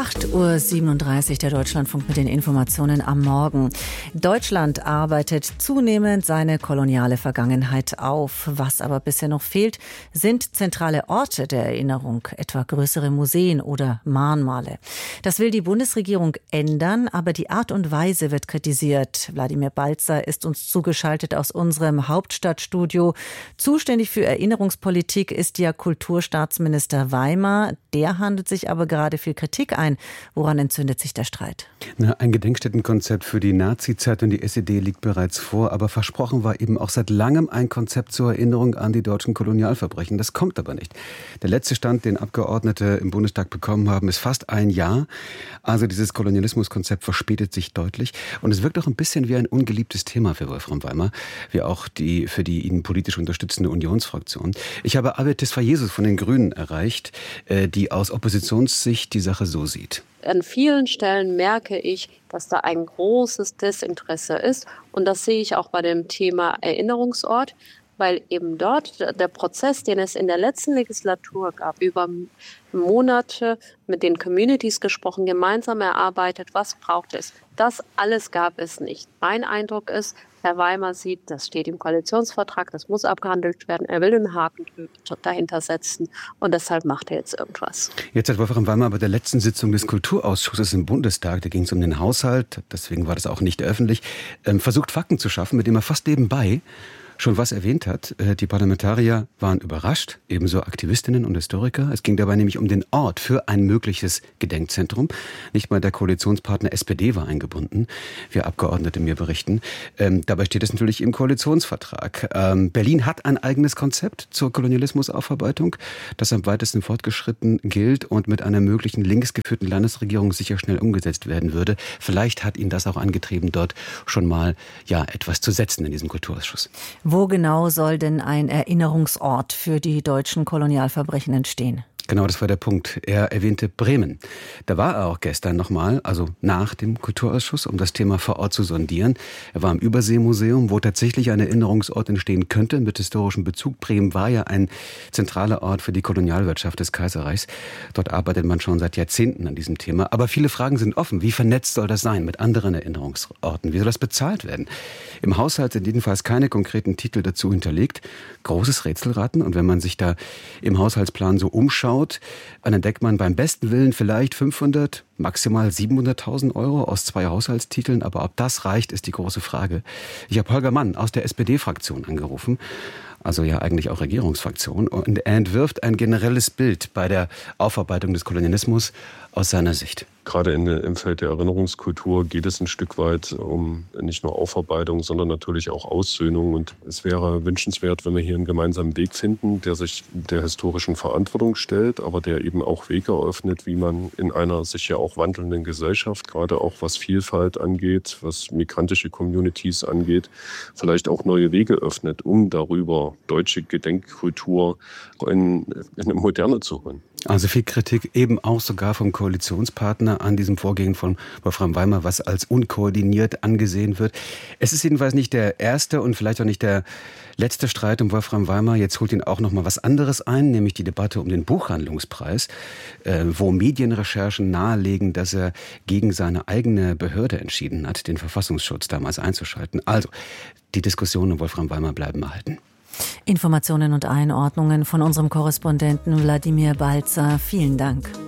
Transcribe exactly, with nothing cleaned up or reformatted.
acht Uhr siebenunddreißig, der Deutschlandfunk mit den Informationen am Morgen. Deutschland arbeitet zunehmend seine koloniale Vergangenheit auf. Was aber bisher noch fehlt, sind zentrale Orte der Erinnerung, etwa größere Museen oder Mahnmale. Das will die Bundesregierung ändern, aber die Art und Weise wird kritisiert. Wladimir Balzer ist uns zugeschaltet aus unserem Hauptstadtstudio. Zuständig für Erinnerungspolitik ist ja Kulturstaatsminister Weimar. Der handelt sich aber gerade viel Kritik ein. Woran entzündet sich der Streit? Na, ein Gedenkstättenkonzept für die Nazi-Zeit und die S E D liegt bereits vor, aber versprochen war eben auch seit langem ein Konzept zur Erinnerung an die deutschen Kolonialverbrechen. Das kommt aber nicht. Der letzte Stand, den Abgeordnete im Bundestag bekommen haben, ist fast ein Jahr. Also dieses Kolonialismuskonzept verspätet sich deutlich und es wirkt auch ein bisschen wie ein ungeliebtes Thema für Wolfram Weimar, wie auch die für die ihn politisch unterstützende Unionsfraktion. Ich habe Abel Tesfayesus von den Grünen erreicht, die aus Oppositionssicht die Sache so sieht. An vielen Stellen merke ich, dass da ein großes Desinteresse ist. Und das sehe ich auch bei dem Thema Erinnerungsort, weil eben dort der Prozess, den es in der letzten Legislatur gab, über Monate mit den Communities gesprochen, gemeinsam erarbeitet, was braucht es. Das alles gab es nicht. Mein Eindruck ist, Herr Weimar sieht, das steht im Koalitionsvertrag, das muss abgehandelt werden. Er will einen Haken dahinter setzen und deshalb macht er jetzt irgendwas. Jetzt hat Wolfram Weimar bei der letzten Sitzung des Kulturausschusses im Bundestag, da ging es um den Haushalt, deswegen war das auch nicht öffentlich, versucht Fakten zu schaffen, mit dem er fast nebenbei schon was erwähnt hat. Die Parlamentarier waren überrascht, ebenso Aktivistinnen und Historiker. Es ging dabei nämlich um den Ort für ein mögliches Gedenkzentrum. Nicht mal der Koalitionspartner S P D war eingebunden, wie Abgeordnete mir berichten. Ähm, dabei steht es natürlich im Koalitionsvertrag. Ähm, Berlin hat ein eigenes Konzept zur Kolonialismusaufarbeitung, das am weitesten fortgeschritten gilt und mit einer möglichen linksgeführten Landesregierung sicher schnell umgesetzt werden würde. Vielleicht hat ihn das auch angetrieben, dort schon mal ja etwas zu setzen in diesem Kulturausschuss. Wo genau soll denn ein Erinnerungsort für die deutschen Kolonialverbrechen entstehen? Genau, das war der Punkt. Er erwähnte Bremen. Da war er auch gestern nochmal, also nach dem Kulturausschuss, um das Thema vor Ort zu sondieren. Er war im Überseemuseum, wo tatsächlich ein Erinnerungsort entstehen könnte mit historischem Bezug. Bremen war ja ein zentraler Ort für die Kolonialwirtschaft des Kaiserreichs. Dort arbeitet man schon seit Jahrzehnten an diesem Thema. Aber viele Fragen sind offen. Wie vernetzt soll das sein mit anderen Erinnerungsorten? Wie soll das bezahlt werden? Im Haushalt sind jedenfalls keine konkreten Titel dazu hinterlegt. Großes Rätselraten. Und wenn man sich da im Haushaltsplan so umschaut, dann entdeckt man beim besten Willen vielleicht fünfhundert, maximal siebenhunderttausend Euro aus zwei Haushaltstiteln. Aber ob das reicht, ist die große Frage. Ich habe Holger Mann aus der S P D-Fraktion angerufen, also ja eigentlich auch Regierungsfraktion. Und er entwirft ein generelles Bild bei der Aufarbeitung des Kolonialismus aus seiner Sicht. Gerade in, im Feld der Erinnerungskultur geht es ein Stück weit um nicht nur Aufarbeitung, sondern natürlich auch Aussöhnung. Und es wäre wünschenswert, wenn wir hier einen gemeinsamen Weg finden, der sich der historischen Verantwortung stellt, aber der eben auch Wege eröffnet, wie man in einer sich ja auch wandelnden Gesellschaft, gerade auch was Vielfalt angeht, was migrantische Communities angeht, vielleicht auch neue Wege öffnet, um darüber deutsche Gedenkkultur in, in eine Moderne zu holen. Also viel Kritik eben auch sogar vom Koalitionspartner an diesem Vorgehen von Wolfram Weimar, was als unkoordiniert angesehen wird. Es ist jedenfalls nicht der erste und vielleicht auch nicht der letzte Streit um Wolfram Weimar. Jetzt holt ihn auch noch mal was anderes ein, nämlich die Debatte um den Buchhandlungspreis, äh, wo Medienrecherchen nahelegen, dass er gegen seine eigene Behörde entschieden hat, den Verfassungsschutz damals einzuschalten. Also die Diskussion um Wolfram Weimar bleiben erhalten. Informationen und Einordnungen von unserem Korrespondenten Wladimir Balzer. Vielen Dank.